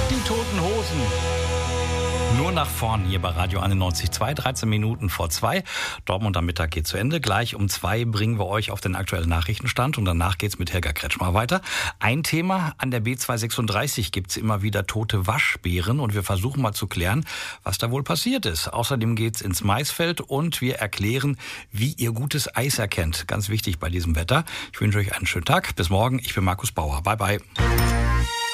Die Toten Hosen. Nur nach vorn hier bei Radio 91.2, 13 Minuten vor 2. Dortmunder Mittag geht zu Ende. Gleich um 2 bringen wir euch auf den aktuellen Nachrichtenstand und danach geht's mit Helga Kretschmer weiter. Ein Thema: an der B236 gibt's immer wieder tote Waschbären und wir versuchen mal zu klären, was da wohl passiert ist. Außerdem geht's ins Maisfeld und wir erklären, wie ihr gutes Eis erkennt. Ganz wichtig bei diesem Wetter. Ich wünsche euch einen schönen Tag. Bis morgen. Ich bin Markus Bauer. Bye, bye.